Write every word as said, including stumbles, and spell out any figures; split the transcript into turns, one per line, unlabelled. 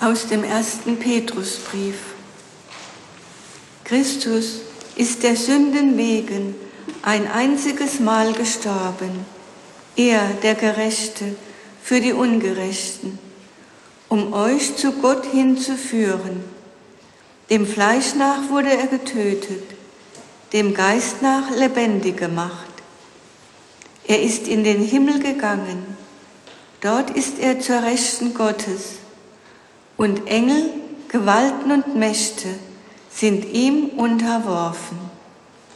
Aus dem ersten Petrusbrief. Christus ist der Sünden wegen ein einziges Mal gestorben, er, der Gerechte, für die Ungerechten, um euch zu Gott hinzuführen. Dem Fleisch nach wurde er getötet, dem Geist nach lebendig gemacht. Er ist in den Himmel gegangen, dort ist er zur Rechten Gottes, und Engel, Gewalten und Mächte sind ihm unterworfen.